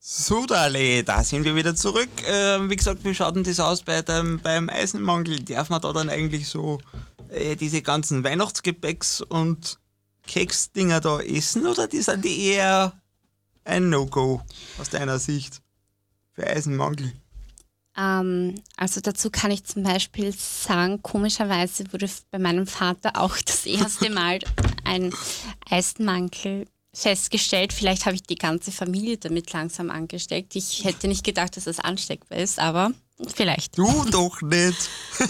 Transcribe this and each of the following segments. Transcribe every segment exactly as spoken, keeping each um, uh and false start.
So, Dale, da sind wir wieder zurück. Ähm, wie gesagt, wie schaut denn das aus bei dem, beim Eisenmangel? Darf man da dann eigentlich so äh, diese ganzen Weihnachtsgebäcks und Keksdinger da essen oder die sind die eher ein No-Go aus deiner Sicht für Eisenmangel? Ähm, also dazu kann ich zum Beispiel sagen, komischerweise wurde bei meinem Vater auch das erste Mal ein Eisenmangel festgestellt. Vielleicht habe ich die ganze Familie damit langsam angesteckt. Ich hätte nicht gedacht, dass das ansteckbar ist, aber vielleicht. Du doch nicht.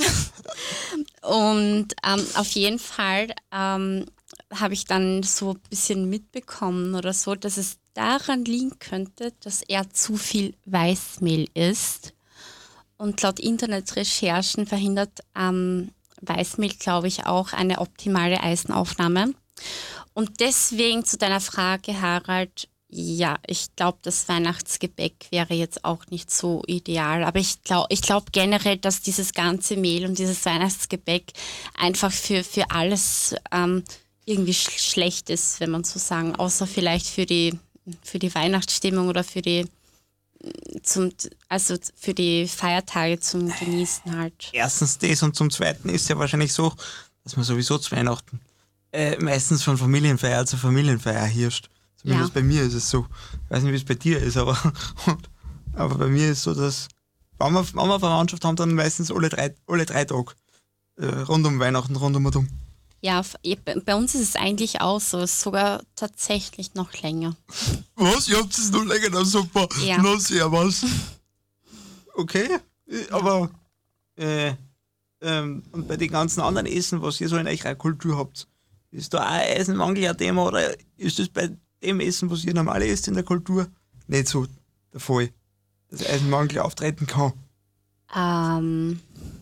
Und ähm, auf jeden Fall ähm, habe ich dann so ein bisschen mitbekommen oder so, dass es daran liegen könnte, dass er zu viel Weißmehl isst. Und laut Internetrecherchen verhindert ähm, Weißmehl, glaube ich, auch eine optimale Eisenaufnahme. Und deswegen zu deiner Frage, Harald, ja, ich glaube, das Weihnachtsgebäck wäre jetzt auch nicht so ideal. Aber ich glaube ich glaub generell, dass dieses ganze Mehl und dieses Weihnachtsgebäck einfach für, für alles ähm, irgendwie sch- schlecht ist, wenn man so sagen. Außer vielleicht für die, für die Weihnachtsstimmung oder für die zum, also für die Feiertage zum Genießen halt. Erstens das und zum Zweiten ist ja wahrscheinlich so, dass man sowieso zu Weihnachten äh, meistens von Familienfeier zu Familienfeier hirscht. Zumindest Ja. bei mir ist es so. Ich weiß nicht, wie es bei dir ist, aber, aber bei mir ist so, dass wenn wir, wenn wir Verwandtschaft haben, dann meistens alle drei, alle drei Tage äh, rund um Weihnachten, rund um und um. Ja, f- eh, bei bei uns ist es eigentlich auch so, es ist sogar tatsächlich noch länger. Was? Ihr habt es noch länger, na super. Ja. Na sehr was. Okay, äh, aber äh, ähm, und bei den ganzen anderen Essen, was ihr so in eurer Kultur habt, ist da auch Eisenmangel ein Thema oder ist das bei dem Essen, was ihr normal esst in der Kultur, nicht so der Fall, dass Eisenmangel auftreten kann? Ähm,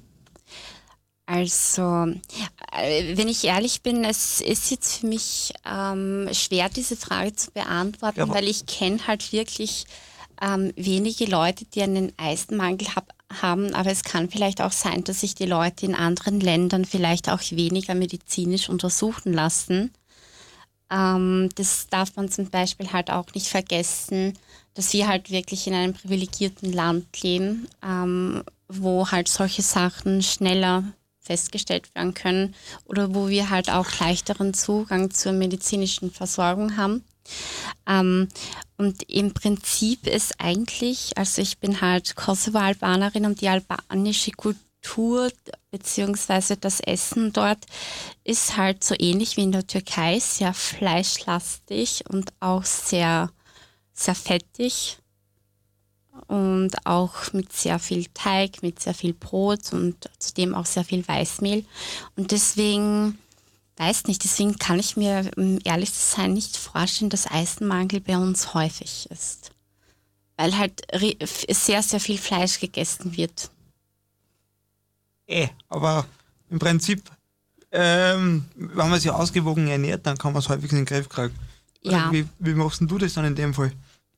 also, äh, wenn ich ehrlich bin, es ist jetzt für mich ähm, schwer, diese Frage zu beantworten, Ja, aber- weil ich kenne halt wirklich ähm, wenige Leute, die einen Eisenmangel hab, haben, aber es kann vielleicht auch sein, dass sich die Leute in anderen Ländern vielleicht auch weniger medizinisch untersuchen lassen. Ähm, das darf man zum Beispiel halt auch nicht vergessen, dass wir halt wirklich in einem privilegierten Land leben, ähm, wo halt solche Sachen schneller festgestellt werden können oder wo wir halt auch leichteren Zugang zur medizinischen Versorgung haben. Ähm, und im Prinzip ist eigentlich, also ich bin halt Kosovo-Albanerin und die albanische Kultur beziehungsweise das Essen dort ist halt so ähnlich wie in der Türkei, sehr fleischlastig und auch sehr, sehr fettig und auch mit sehr viel Teig, mit sehr viel Brot und zudem auch sehr viel Weißmehl. Und deswegen, weiß nicht, deswegen kann ich mir, um ehrlich zu sein, nicht vorstellen, dass Eisenmangel bei uns häufig ist. Weil halt ri- f- sehr, sehr viel Fleisch gegessen wird. Eh, aber im Prinzip, ähm, wenn man sich ausgewogen ernährt, dann kann man es häufig in den Griff kriegen. Oder Ja. Wie, wie machst denn du das dann in dem Fall?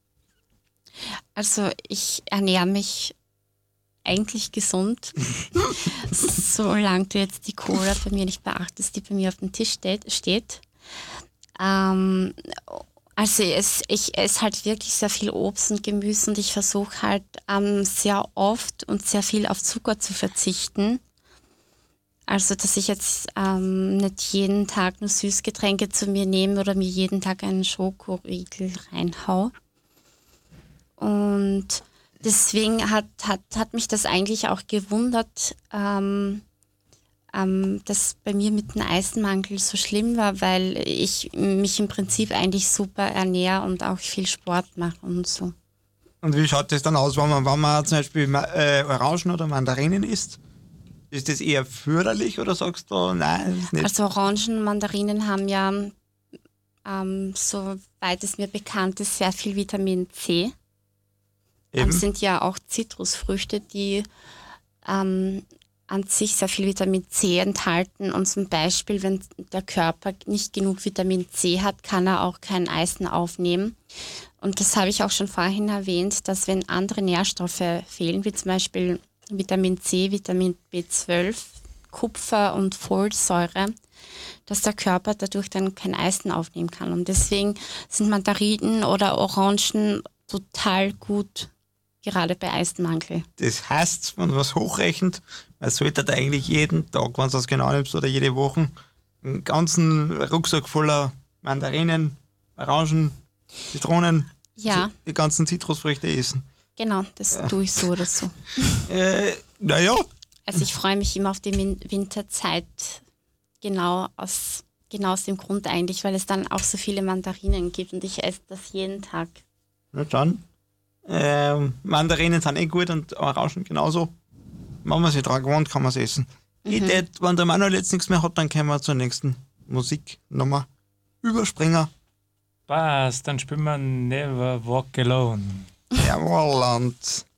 Also ich ernähre mich eigentlich gesund, solange du jetzt die Cola bei mir nicht beachtest, die bei mir auf dem Tisch steht. steht. Ähm, also es, ich esse halt wirklich sehr viel Obst und Gemüse und ich versuche halt ähm, sehr oft und sehr viel auf Zucker zu verzichten. Also dass ich jetzt ähm, nicht jeden Tag nur Süßgetränke zu mir nehme oder mir jeden Tag einen Schokoriegel reinhau. Und deswegen hat, hat, hat mich das eigentlich auch gewundert, ähm, ähm, dass bei mir mit dem Eisenmangel so schlimm war, weil ich mich im Prinzip eigentlich super ernähre und auch viel Sport mache und so. Und wie schaut das dann aus, wenn man, wenn man zum Beispiel Ma- äh, Orangen oder Mandarinen isst? Ist das eher förderlich oder sagst du, nein, das ist nicht? Also Orangen, Mandarinen haben ja, ähm, soweit es mir bekannt ist, sehr viel Vitamin C. Ähm, Eben. sind ja auch Zitrusfrüchte, die ähm, an sich sehr viel Vitamin C enthalten. Und zum Beispiel, wenn der Körper nicht genug Vitamin C hat, kann er auch kein Eisen aufnehmen. Und das habe ich auch schon vorhin erwähnt, dass wenn andere Nährstoffe fehlen, wie zum Beispiel Vitamin C, Vitamin B zwölf, Kupfer und Folsäure, dass der Körper dadurch dann kein Eisen aufnehmen kann. Und deswegen sind Mandarinen oder Orangen total gut, gerade bei Eisenmangel. Das heißt, wenn man was hochrechnet, man sollte da eigentlich jeden Tag, wenn du das genau nimmst, oder jede Woche, einen ganzen Rucksack voller Mandarinen, Orangen, Zitronen, Ja, die ganzen Zitrusfrüchte essen. genau, das tue ich so oder so. Äh, naja, Also ich freue mich immer auf die Min- Winterzeit, genau aus, genau aus dem Grund eigentlich, weil es dann auch so viele Mandarinen gibt und ich esse das jeden Tag. na dann. Ähm, Mandarinen sind eh gut und Orangen genauso. Wenn man sich dran gewohnt, kann man es essen. Mhm. Ich tät, wenn der Manuel jetzt nichts mehr hat, dann können wir zur nächsten Musiknummer überspringen. Passt, dann spielen wir Never Walk Alone. Jawohl, und